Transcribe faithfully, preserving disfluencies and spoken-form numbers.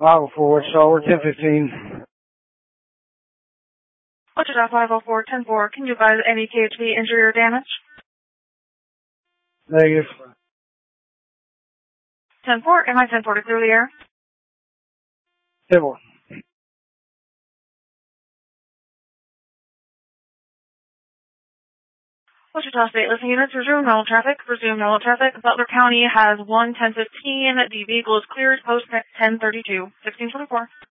five oh four, Wichita, we're ten fifteen. Wichita five oh four, ten four, can you advise any K H V injury or damage? Negative. ten four, am I ten four to clear the air? ten four. Wichita State Listing Units, resume normal traffic. Resume normal traffic. Butler County has one ten fifteen. The vehicle is cleared post ten thirty-two. sixteen twenty-four.